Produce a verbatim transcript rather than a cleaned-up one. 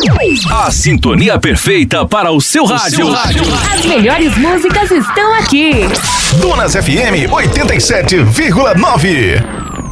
A sintonia perfeita para o seu rádio. As melhores músicas estão aqui. Dunas F M oitenta e sete vírgula nove.